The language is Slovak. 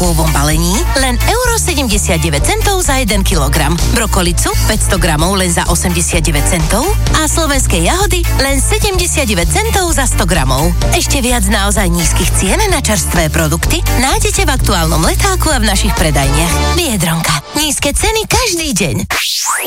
vakuovom balení len euro 79 centov za 1 kilogram. Brokolicu 500 gramov len za 89 centov a slovenské jahody len 79 centov za 100 gramov. Ešte viac naozaj nízkych cien na čerstvé produkty nájdete v aktuálnom letáku a v našich predajniach. Biedronka. Nízke ceny každý deň.